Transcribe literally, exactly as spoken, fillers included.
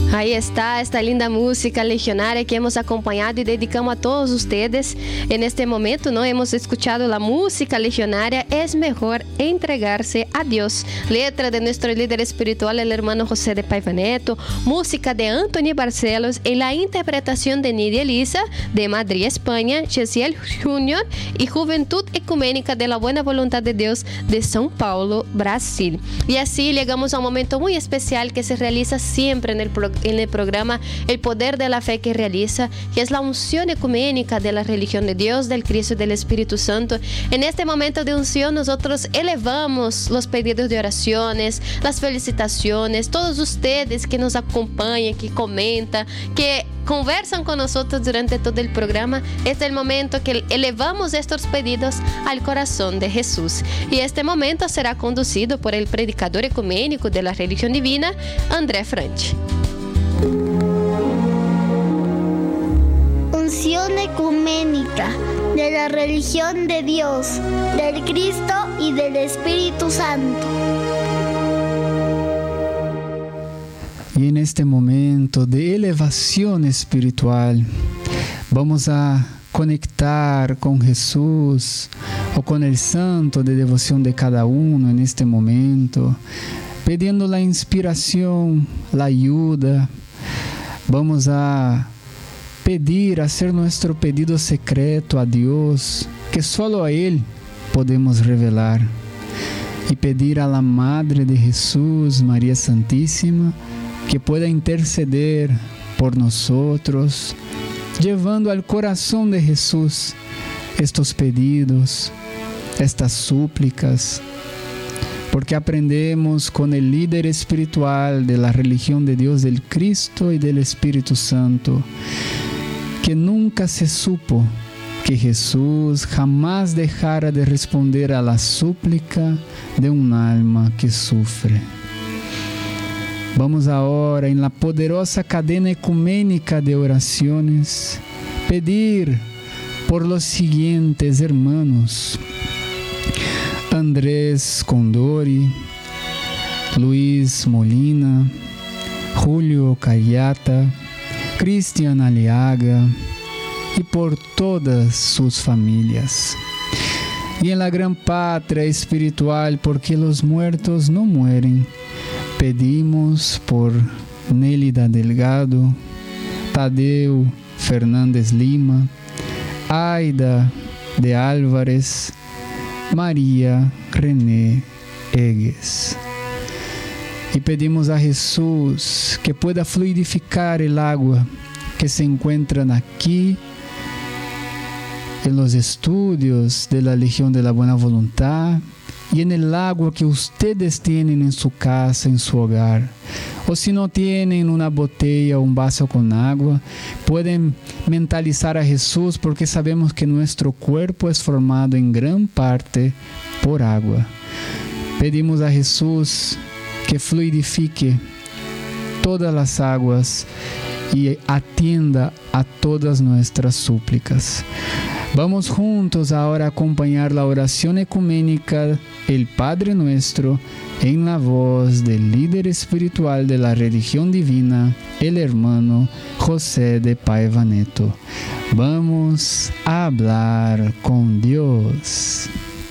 Ahí está esta linda música legionaria que hemos acompañado y dedicamos a todos ustedes en este momento, ¿no? Hemos escuchado la música legionaria Es mejor entregarse a Dios, letra de nuestro líder espiritual, el hermano José de Paiva Neto, música de Anthony Barcelos en la interpretación de Nidia Elisa de Madrid, España, Gesiel Junior y Juventud Ecuménica de la Buena Voluntad de Dios de São Paulo, Brasil. Y así llegamos a un momento muy especial que se realiza siempre en el programa en el programa El Poder de la Fe que realiza, que es la unción ecuménica de la religión de Dios, del Cristo y del Espíritu Santo. En este momento de unción nosotros elevamos los pedidos de oraciones, las felicitaciones, todos ustedes que nos acompañan, que comentan, que conversan con nosotros durante todo el programa. Este es el momento que elevamos estos pedidos al corazón de Jesús. Y este momento será conducido por el predicador ecuménico de la religión divina, André Franchi. Unción ecuménica de la religión de Dios, del Cristo y del Espíritu Santo. Y en este momento de elevación espiritual, vamos a conectar con Jesús o con el santo de devoción de cada uno en este momento, pidiendo la inspiración, la ayuda. Vamos a pedir, hacer nuestro pedido secreto a Dios, que solo a Él podemos revelar. Y pedir a la Madre de Jesús, María Santísima, que pueda interceder por nosotros, llevando al corazón de Jesús estos pedidos, estas súplicas, porque aprendemos con el líder espiritual de la religión de Dios, del Cristo y del Espíritu Santo, que nunca se supo que Jesús jamás dejara de responder a la súplica de un alma que sufre. Vamos ahora, en la poderosa cadena ecuménica de oraciones, pedir por los siguientes hermanos: Andrés Condori, Luis Molina, Julio Cayata, Cristian Aliaga, y por todas sus familias. Y en la gran patria espiritual, porque los muertos no mueren, pedimos por Nélida Delgado, Tadeu Fernández Lima, Aida de Álvarez, María René Egues. Y pedimos a Jesús que pueda fluidificar el agua que se encuentran aquí en los estudios de la Legión de la Buena Voluntad y en el agua que ustedes tienen en su casa, en su hogar. O si no tienen una botella o un vaso con agua, pueden mentalizar a Jesús, porque sabemos que nuestro cuerpo es formado en gran parte por agua. Pedimos a Jesús que fluidifique todas las aguas y atienda a todas nuestras súplicas. Vamos juntos ahora a acompañar la oración ecuménica, el Padre Nuestro, en la voz del líder espiritual de la religión divina, el hermano José de Paiva Neto. Vamos a hablar con Dios.